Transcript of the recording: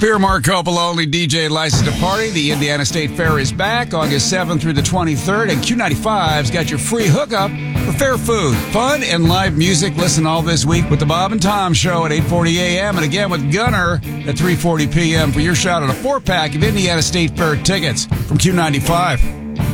Pierre Marcopola, only DJ licensed to party. The Indiana State Fair is back August 7th through the 23rd, and Q95's got your free hookup for fair food, fun, and live music. Listen all this week with the Bob and Tom Show at 8:40 a.m. and again with Gunner at 3:40 p.m. for your shot at a 4-pack of Indiana State Fair tickets from Q95.